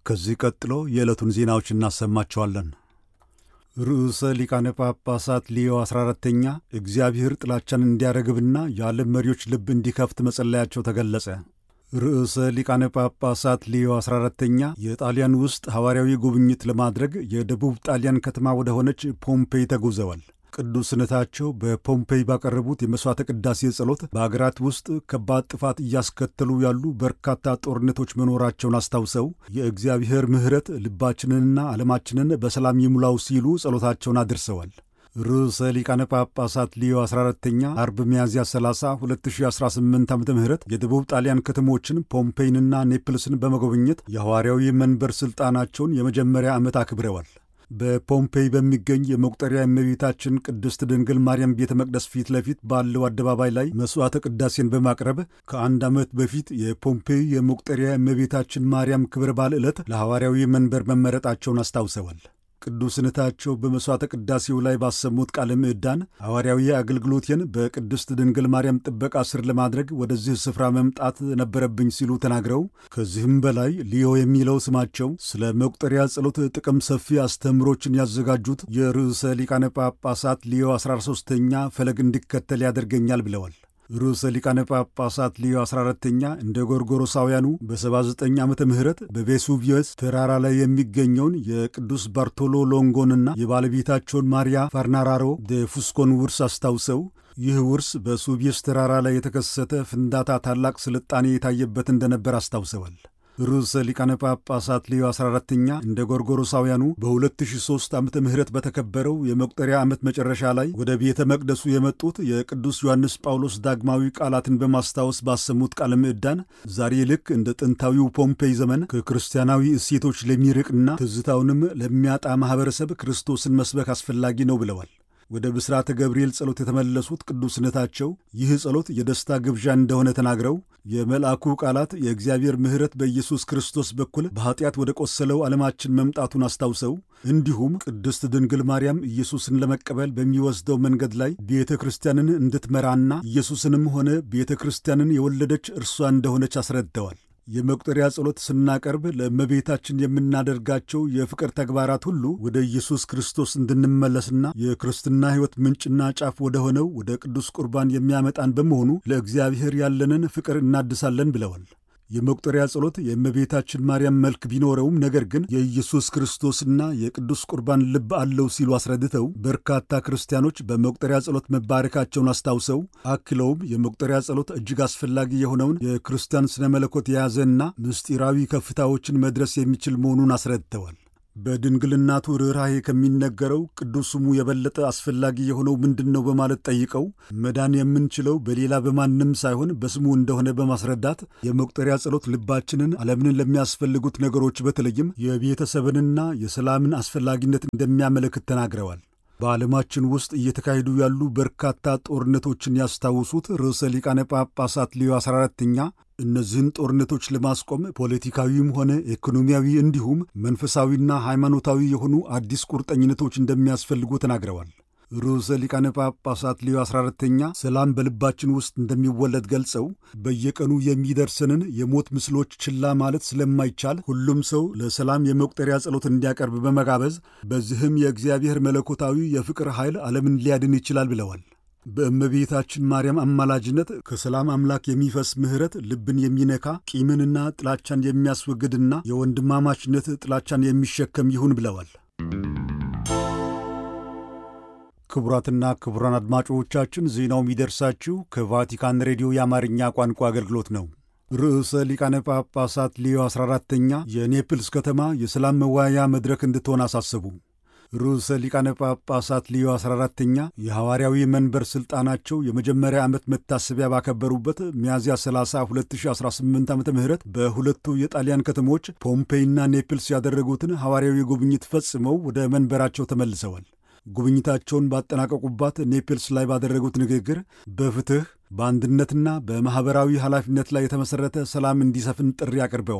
ከዚህ ቀጥሎ የዕለቱን ዜናዎች እናሰማቸዋለን። ርዕሰ ሊቃነ ጳጳሳት ሊዮ 14ኛ እግዚአብሔር ጥላቻን እንዲያረግብና የዓለም መሪዎች ልብ እንዲከፍት መጸለያቸው ተገለጸ። ርዕሰ ሊቃነ ጳጳሳት ሊዮ 14ኛ የጣሊያን ውስጥ ሐዋርያዊ ጉብኝት ለማድረግ የደቡብ ጣሊያን ከተማ ወደ ሆነች ፖምፔይ ተጉዘዋል። ቅዱስነታቸው በፖምፔይ ባቀረቡት የመሥዋዕተ ቅዳሴ ጸሎት በአገራት ውስጥ ከባድ ጥፋት እያስከተሉ ያሉ በርካታ ጦርነቶች መኖራቸውን አስታውሰው የእግዚአብሔር ምሕረት ልባችንንና ዓለማችንን በሰላም ይሙላው ሲሉ ጸሎታቸውን አድርሰዋል። ርዕሰ ሊቃነ ጳጳሳት ሊዮ 14ኛ አርብ ሚያዝያ 30 2018 ዓ ም የደቡብ ጣሊያን ከተሞችን ፖምፔይንና ኔፕልስን በመጎብኘት የሐዋርያዊ መንበር ሥልጣናቸውን የመጀመሪያ ዓመት አክብረዋል። በፖምፔይ በሚገኝ የመቁጠሪያ እመቤታችን ቅድስት ድንግል ማርያም ቤተ መቅደስ ፊት ለፊት ባለው አደባባይ ላይ መሥዋዕተ ቅዳሴን በማቅረብ ከአንድ ዓመት በፊት የፖምፔይ የመቁጠሪያ እመቤታችን ማርያም ክብረ በዓል ዕለት ለሐዋርያዊ መንበር መመረጣቸውን አስታውሰዋል። ቅዱስነታቸው በመሥዋዕተ ቅዳሴው ላይ ባሰሙት ቃለ ምዕዳን ሐዋርያዊ አገልግሎቴን በቅድስት ድንግል ማርያም ጥበቃ ስር ለማድረግ ወደዚህ ስፍራ መምጣት ነበረብኝ ሲሉ ተናግረው ከዚህም በላይ ሊዮ የሚለው ስማቸው ስለ መቁጠሪያ ጸሎት ጥቅም ሰፊ አስተምሮችን ያዘጋጁት የርዕሰ ሊቃነ ጳጳሳት ሊዮ 13ኛ ፈለግ እንዲከተል ያደርገኛል ብለዋል። ርዕሰ ሊቃነ ጳጳሳት ሊዮ 14ኛ እንደ ጎርጎሮሳውያኑ በ79 ዓመተ ምህረት በቬሱቪየስ ተራራ ላይ የሚገኘውን የቅዱስ ባርቶሎ ሎንጎንና የባለቤታቸውን ማሪያ ፋርናራሮ ደ ፉስኮን ውርስ አስታውሰው ይህ ውርስ በሱቪየስ ተራራ ላይ የተከሰተ ፍንዳታ ታላቅ ስልጣኔ የታየበት እንደነበር አስታውሰዋል። ርዕሰ ሊቃነ ጳጳሳት ሊዮ 14ኛ እንደ ጎርጎሮሳውያኑ በ2003 ዓመተ ምህረት በተከበረው የመቁጠሪያ ዓመት መጨረሻ ላይ ወደ ቤተ መቅደሱ የመጡት የቅዱስ ዮሐንስ ጳውሎስ ዳግማዊ ቃላትን በማስታወስ ባሰሙት ቃለ ምዕዳን ዛሬ ልክ እንደ ጥንታዊው ፖምፔይ ዘመን ከክርስቲያናዊ እሴቶች ለሚርቅና ትዝታውንም ለሚያጣ ማኅበረሰብ ክርስቶስን መስበክ አስፈላጊ ነው ብለዋል። ወደ ብስራተ ገብርኤል ጸሎት የተመለሱት ቅዱስነታቸው ይህ ጸሎት የደስታ ግብዣ እንደሆነ ተናግረው የመልአኩ ቃላት የእግዚአብሔር ምሕረት በኢየሱስ ክርስቶስ በኩል በኀጢአት ወደ ቆሰለው ዓለማችን መምጣቱን አስታውሰው እንዲሁም ቅድስት ድንግል ማርያም ኢየሱስን ለመቀበል በሚወስደው መንገድ ላይ ቤተ ክርስቲያንን እንድትመራና ኢየሱስንም ሆነ ቤተ ክርስቲያንን የወለደች እርሷ እንደሆነች አስረድተዋል። የመቁጠሪያ ጸሎት ስናቀርብ ለእመቤታችን የምናደርጋቸው የፍቅር ተግባራት ሁሉ ወደ ኢየሱስ ክርስቶስ እንድንመለስና የክርስትና ሕይወት ምንጭና ጫፍ ወደ ሆነው ወደ ቅዱስ ቁርባን የሚያመጣን በመሆኑ ለእግዚአብሔር ያለንን ፍቅር እናድሳለን ብለዋል። የመቁጠሪያ ጸሎት የእመቤታችን ማርያም መልክ ቢኖረውም ነገር ግን የኢየሱስ ክርስቶስና የቅዱስ ቁርባን ልብ አለው ሲሉ አስረድተው በርካታ ክርስቲያኖች በመቁጠሪያ ጸሎት መባረካቸውን አስታውሰው አክለውም የመቁጠሪያ ጸሎት እጅግ አስፈላጊ የሆነውን የክርስቲያን ስነ መለኮት የያዘና ምስጢራዊ ከፍታዎችን መድረስ የሚችል መሆኑን አስረድተዋል። በድንግልናቱ ርኅራኄ ከሚነገረው ቅዱስ ስሙ የበለጠ አስፈላጊ የሆነው ምንድን ነው በማለት ጠይቀው መዳን የምንችለው በሌላ በማንም ሳይሆን በስሙ እንደሆነ በማስረዳት የመቁጠሪያ ጸሎት ልባችንን ዓለምን ለሚያስፈልጉት ነገሮች በተለይም የቤተሰብንና የሰላምን አስፈላጊነት እንደሚያመለክት ተናግረዋል። በዓለማችን ውስጥ እየተካሄዱ ያሉ በርካታ ጦርነቶችን ያስታውሱት ርዕሰ ሊቃነ ጳጳሳት ሊዮ 14ኛ እነዚህን ጦርነቶች ለማስቆም ፖለቲካዊም ሆነ ኢኮኖሚያዊ እንዲሁም መንፈሳዊና ሃይማኖታዊ የሆኑ አዲስ ቁርጠኝነቶች እንደሚያስፈልጉ ተናግረዋል። ርዕሰ ሊቃነ ጳጳሳት ሊዮ 14ኛ ሰላም በልባችን ውስጥ እንደሚወለድ ገልጸው በየቀኑ የሚደርሰንን የሞት ምስሎች ችላ ማለት ስለማይቻል ሁሉም ሰው ለሰላም የመቁጠሪያ ጸሎት እንዲያቀርብ በመጋበዝ በዚህም የእግዚአብሔር መለኮታዊ የፍቅር ኃይል ዓለምን ሊያድን ይችላል ብለዋል። በእመቤታችን ማርያም አማላጅነት ከሰላም አምላክ የሚፈስ ምሕረት ልብን የሚነካ ቂምንና ጥላቻን የሚያስወግድና የወንድማማችነት ጥላቻን የሚሸከም ይሁን ብለዋል። ክቡራትና ክቡራን አድማጮቻችን ዜናው የሚደርሳችሁ ከቫቲካን ሬዲዮ የአማርኛ ቋንቋ አገልግሎት ነው። ርዕሰ ሊቃነ ጳጳሳት ሊዮ 14ኛ የኔፕልስ ከተማ የሰላም መወያያ መድረክ እንድትሆን አሳሰቡ። ርዕሰ ሊቃነ ጳጳሳት ሊዮ 14ኛ የሐዋርያዊ መንበር ሥልጣናቸው የመጀመሪያ ዓመት መታሰቢያ ባከበሩበት ሚያዝያ 30 2018 ዓ ም በሁለቱ የጣሊያን ከተሞች ፖምፔይና ኔፕልስ ያደረጉትን ሐዋርያዊ ጉብኝት ፈጽመው ወደ መንበራቸው ተመልሰዋል። ጉብኝታቸውን ባጠናቀቁባት ኔፕልስ ላይ ባደረጉት ንግግር በፍትሕ በአንድነትና በማኅበራዊ ኃላፊነት ላይ የተመሠረተ ሰላም እንዲሰፍን ጥሪ አቅርበዋል።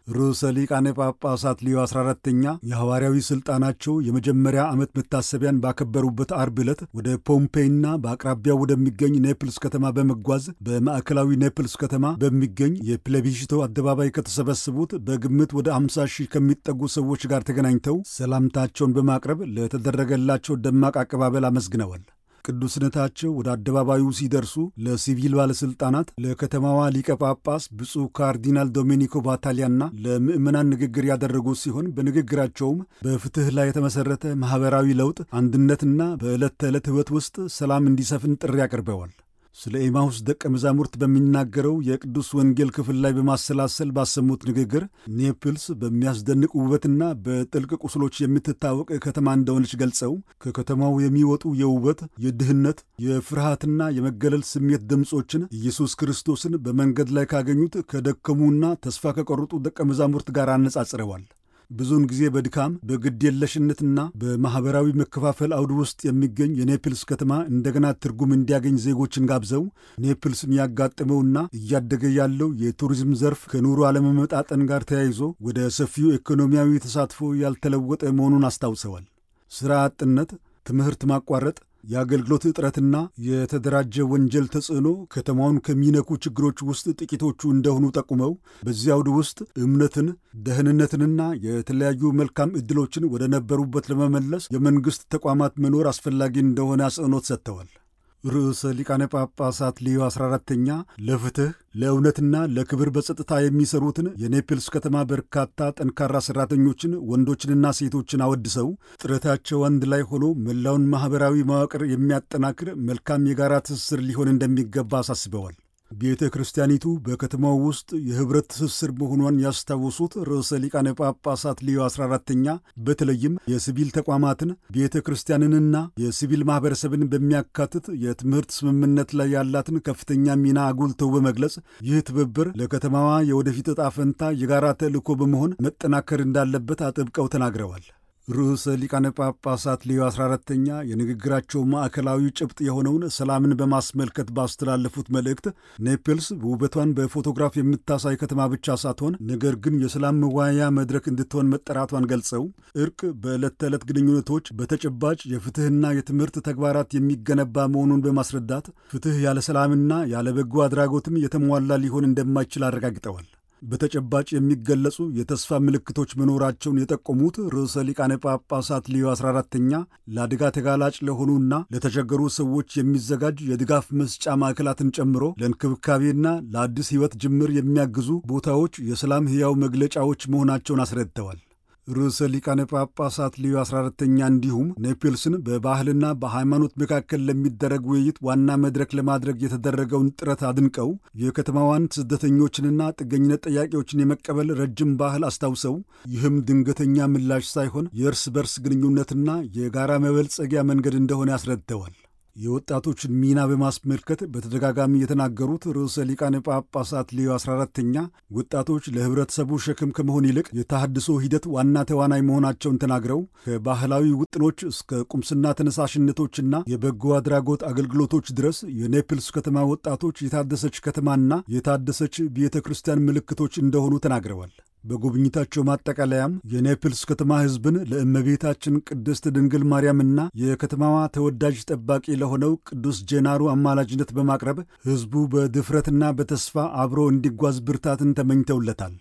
ርዕሰ ሊቃነ ጳጳሳት ሊዮ 14ኛ የሐዋርያዊ ሥልጣናቸው የመጀመሪያ ዓመት መታሰቢያን ባከበሩበት አርብ ዕለት ወደ ፖምፔይና በአቅራቢያው ወደሚገኝ ኔፕልስ ከተማ በመጓዝ በማዕከላዊ ኔፕልስ ከተማ በሚገኝ የፕሌቢሽቶ አደባባይ ከተሰበሰቡት በግምት ወደ 50 ሺህ ከሚጠጉ ሰዎች ጋር ተገናኝተው ሰላምታቸውን በማቅረብ ለተደረገላቸው ደማቅ አቀባበል አመስግነዋል። ቅዱስነታቸው ወደ አደባባዩ ሲደርሱ ለሲቪል ባለሥልጣናት፣ ለከተማዋ ሊቀ ጳጳስ ብፁዕ ካርዲናል ዶሜኒኮ ባታሊያና ለምዕመናን ንግግር ያደረጉ ሲሆን በንግግራቸውም በፍትሕ ላይ የተመሠረተ ማኅበራዊ ለውጥ፣ አንድነትና በዕለት ተዕለት ሕይወት ውስጥ ሰላም እንዲሰፍን ጥሪ አቅርበዋል። ስለ ኤማሁስ ደቀ መዛሙርት በሚናገረው የቅዱስ ወንጌል ክፍል ላይ በማሰላሰል ባሰሙት ንግግር ኔፕልስ በሚያስደንቅ ውበትና በጥልቅ ቁስሎች የምትታወቅ ከተማ እንደሆነች ገልጸው ከከተማው የሚወጡ የውበት፣ የድህነት፣ የፍርሃትና የመገለል ስሜት ድምፆችን ኢየሱስ ክርስቶስን በመንገድ ላይ ካገኙት ከደከሙና ተስፋ ከቆረጡ ደቀ መዛሙርት ጋር አነጻጽረዋል። ብዙውን ጊዜ በድካም በግድየለሽነትና በማኅበራዊ መከፋፈል አውድ ውስጥ የሚገኝ የኔፕልስ ከተማ እንደገና ትርጉም እንዲያገኝ ዜጎችን ጋብዘው ኔፕልስን ያጋጠመውና እያደገ ያለው የቱሪዝም ዘርፍ ከኑሮ አለመመጣጠን ጋር ተያይዞ ወደ ሰፊው ኢኮኖሚያዊ ተሳትፎ ያልተለወጠ መሆኑን አስታውሰዋል። ሥራ አጥነት፣ ትምህርት ማቋረጥ፣ የአገልግሎት እጥረትና የተደራጀ ወንጀል ተጽዕኖ ከተማውን ከሚነኩ ችግሮች ውስጥ ጥቂቶቹ እንደሆኑ ጠቁመው በዚህ አውድ ውስጥ እምነትን፣ ደህንነትንና የተለያዩ መልካም ዕድሎችን ወደ ነበሩበት ለመመለስ የመንግሥት ተቋማት መኖር አስፈላጊ እንደሆነ አጽንዖት ሰጥተዋል። ርዕሰ ሊቃነ ጳጳሳት ሊዮ 14ኛ ለፍትሕ፣ ለእውነትና ለክብር በጸጥታ የሚሰሩትን የኔፕልስ ከተማ በርካታ ጠንካራ ሠራተኞችን ወንዶችንና ሴቶችን አወድሰው ጥረታቸው አንድ ላይ ሆኖ መላውን ማኅበራዊ መዋቅር የሚያጠናክር መልካም የጋራ ትስስር ሊሆን እንደሚገባ አሳስበዋል። ቤተ ክርስቲያኒቱ በከተማው ውስጥ የኅብረት ትስስር መሆኗን ያስታወሱት ርዕሰ ሊቃነ ጳጳሳት ሊዮ 14ኛ በተለይም የሲቪል ተቋማትን፣ ቤተ ክርስቲያንንና የሲቪል ማኅበረሰብን በሚያካትት የትምህርት ስምምነት ላይ ያላትን ከፍተኛ ሚና አጉልተው በመግለጽ ይህ ትብብር ለከተማዋ የወደፊት ዕጣ ፈንታ የጋራ ተልእኮ በመሆን መጠናከር እንዳለበት አጥብቀው ተናግረዋል። ርዕሰ ሊቃነ ጳጳሳት ሊዮ 14ኛ የንግግራቸው ማዕከላዊ ጭብጥ የሆነውን ሰላምን በማስመልከት ባስተላለፉት መልእክት ኔፕልስ ውበቷን በፎቶግራፍ የምታሳይ ከተማ ብቻ ሳትሆን ነገር ግን የሰላም መወያያ መድረክ እንድትሆን መጠራቷን ገልጸው እርቅ በዕለት ተዕለት ግንኙነቶች በተጨባጭ የፍትሕና የትምህርት ተግባራት የሚገነባ መሆኑን በማስረዳት ፍትሕ ያለ ሰላምና ያለ በጎ አድራጎትም የተሟላ ሊሆን እንደማይችል አረጋግጠዋል። በተጨባጭ የሚገለጹ የተስፋ ምልክቶች መኖራቸውን የጠቆሙት ርዕሰ ሊቃነ ጳጳሳት ሊዮ 14ኛ ለአደጋ ተጋላጭ ለሆኑና ለተቸገሩ ሰዎች የሚዘጋጅ የድጋፍ መስጫ ማዕከላትን ጨምሮ ለእንክብካቤና ለአዲስ ሕይወት ጅምር የሚያግዙ ቦታዎች የሰላም ሕያው መግለጫዎች መሆናቸውን አስረድተዋል። ርዕሰ ሊቃነ ጳጳሳት ሊዮ 14ኛ እንዲሁም ኔፕልስን በባህልና በሃይማኖት መካከል ለሚደረግ ውይይት ዋና መድረክ ለማድረግ የተደረገውን ጥረት አድንቀው የከተማዋን ስደተኞችንና ጥገኝነት ጠያቂዎችን የመቀበል ረጅም ባህል አስታውሰው ይህም ድንገተኛ ምላሽ ሳይሆን የእርስ በርስ ግንኙነትና የጋራ መበልጸጊያ መንገድ እንደሆነ አስረድተዋል። የወጣቶችን ሚና በማስመልከት በተደጋጋሚ የተናገሩት ርዕሰ ሊቃነ ጳጳሳት ሊዮ 14ኛ ወጣቶች ለኅብረተሰቡ ሸክም ከመሆን ይልቅ የተሃድሶ ሂደት ዋና ተዋናይ መሆናቸውን ተናግረው ከባህላዊ ውጥኖች እስከ ቁምስና ተነሳሽነቶችና የበጎ አድራጎት አገልግሎቶች ድረስ የኔፕልስ ከተማ ወጣቶች የታደሰች ከተማና የታደሰች ቤተ ክርስቲያን ምልክቶች እንደሆኑ ተናግረዋል። በጉብኝታቸው ማጠቃለያም የኔፕልስ ከተማ ሕዝብን ለእመቤታችን ቅድስት ድንግል ማርያምና የከተማዋ ተወዳጅ ጠባቂ ለሆነው ቅዱስ ጄናሩ አማላጅነት በማቅረብ ሕዝቡ በድፍረትና በተስፋ አብሮ እንዲጓዝ ብርታትን ተመኝተውለታል።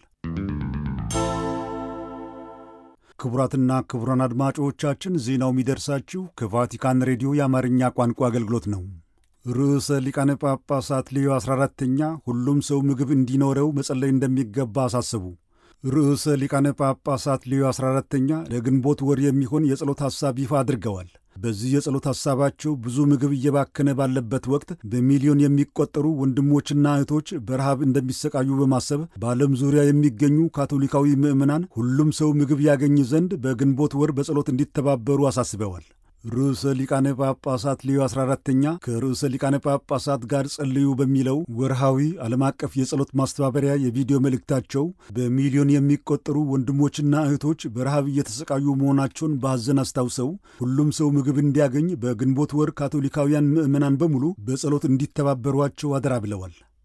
ክቡራትና ክቡራን አድማጮቻችን ዜናው የሚደርሳችሁ ከቫቲካን ሬዲዮ የአማርኛ ቋንቋ አገልግሎት ነው። ርዕሰ ሊቃነ ጳጳሳት ሊዮ 14ኛ ሁሉም ሰው ምግብ እንዲኖረው መጸለይ እንደሚገባ አሳሰቡ። ርዕሰ ሊቃነ ጳጳሳት ሊዮ 14ኛ ለግንቦት ወር የሚሆን የጸሎት ሐሳብ ይፋ አድርገዋል። በዚህ የጸሎት ሐሳባቸው ብዙ ምግብ እየባከነ ባለበት ወቅት በሚሊዮን የሚቆጠሩ ወንድሞችና እህቶች በረሃብ እንደሚሰቃዩ በማሰብ በዓለም ዙሪያ የሚገኙ ካቶሊካዊ ምዕመናን ሁሉም ሰው ምግብ ያገኝ ዘንድ በግንቦት ወር በጸሎት እንዲተባበሩ አሳስበዋል። ርዕሰ ሊቃነ ጳጳሳት ሊዮ 14ኛ ከርዕሰ ሊቃነ ጳጳሳት ጋር ጸልዩ በሚለው ወርሃዊ ዓለም አቀፍ የጸሎት ማስተባበሪያ የቪዲዮ መልእክታቸው በሚሊዮን የሚቆጠሩ ወንድሞችና እህቶች በረሃብ እየተሰቃዩ መሆናቸውን በሐዘን አስታውሰው ሁሉም ሰው ምግብ እንዲያገኝ በግንቦት ወር ካቶሊካውያን ምዕመናን በሙሉ በጸሎት እንዲተባበሯቸው አደራ ብለዋል።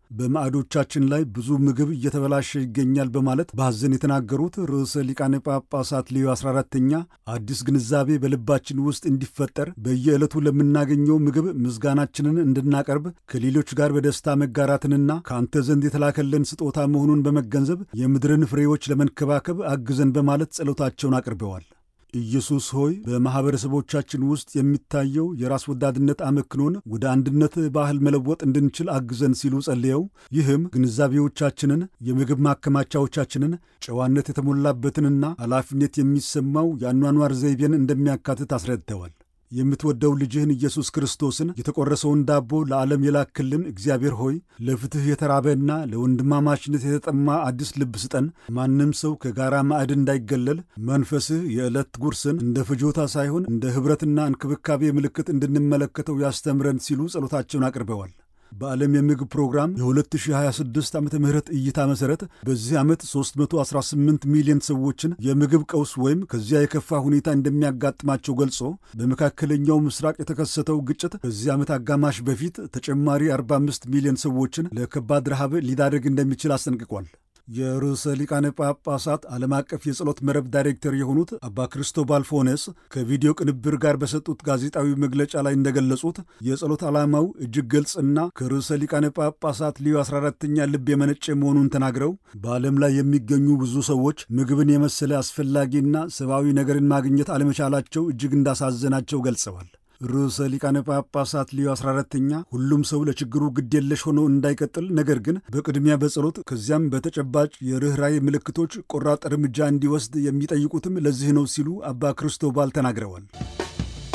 በማዕዶቻችን ላይ ብዙ ምግብ እየተበላሸ ይገኛል በማለት በሐዘን የተናገሩት ርዕሰ ሊቃነ ጳጳሳት ሌዮ 14ኛ አዲስ ግንዛቤ በልባችን ውስጥ እንዲፈጠር በየዕለቱ ለምናገኘው ምግብ ምስጋናችንን እንድናቀርብ ከሌሎች ጋር በደስታ መጋራትንና ከአንተ ዘንድ የተላከልን ስጦታ መሆኑን በመገንዘብ የምድርን ፍሬዎች ለመንከባከብ አግዘን በማለት ጸሎታቸውን አቅርበዋል። ኢየሱስ ሆይ በማኅበረሰቦቻችን ውስጥ የሚታየው የራስ ወዳድነት አመክኖን ወደ አንድነት ባህል መለወጥ እንድንችል አግዘን ሲሉ ጸልየው፣ ይህም ግንዛቤዎቻችንን፣ የምግብ ማከማቻዎቻችንን፣ ጨዋነት የተሞላበትንና ኃላፊነት የሚሰማው የአኗኗር ዘይቤን እንደሚያካትት አስረድተዋል። የምትወደው ልጅህን ኢየሱስ ክርስቶስን የተቆረሰውን ዳቦ ለዓለም የላክልን እግዚአብሔር ሆይ ለፍትሕ የተራበና ለወንድማማችነት የተጠማ አዲስ ልብ ስጠን። ማንም ሰው ከጋራ ማዕድ እንዳይገለል መንፈስህ የዕለት ጉርስን እንደ ፍጆታ ሳይሆን እንደ ኅብረትና እንክብካቤ ምልክት እንድንመለከተው ያስተምረን ሲሉ ጸሎታቸውን አቅርበዋል። በዓለም የምግብ ፕሮግራም የ2026 ዓመተ ምህረት እይታ መሠረት በዚህ ዓመት 318 ሚሊዮን ሰዎችን የምግብ ቀውስ ወይም ከዚያ የከፋ ሁኔታ እንደሚያጋጥማቸው ገልጾ በመካከለኛው ምስራቅ የተከሰተው ግጭት ከዚህ ዓመት አጋማሽ በፊት ተጨማሪ 45 ሚሊዮን ሰዎችን ለከባድ ረሃብ ሊዳርግ እንደሚችል አስጠንቅቋል። የርዕሰ ሊቃነ ጳጳሳት ዓለም አቀፍ የጸሎት መረብ ዳይሬክተር የሆኑት አባ ክሪስቶባል ፎኔስ ከቪዲዮ ቅንብር ጋር በሰጡት ጋዜጣዊ መግለጫ ላይ እንደገለጹት የጸሎት ዓላማው እጅግ ግልጽና ከርዕሰ ሊቃነ ጳጳሳት ሌዮ 14ኛ ልብ የመነጨ መሆኑን ተናግረው በዓለም ላይ የሚገኙ ብዙ ሰዎች ምግብን የመሰለ አስፈላጊና ሰብአዊ ነገርን ማግኘት አለመቻላቸው እጅግ እንዳሳዘናቸው ገልጸዋል። ርዕሰ ሊቃነ ጳጳሳት ሌዮ 14ኛ ሁሉም ሰው ለችግሩ ግዴለሽ ሆኖ እንዳይቀጥል፣ ነገር ግን በቅድሚያ በጸሎት ከዚያም በተጨባጭ የርኅራኄ ምልክቶች ቆራጥ እርምጃ እንዲወስድ የሚጠይቁትም ለዚህ ነው ሲሉ አባ ክሪስቶባል ተናግረዋል።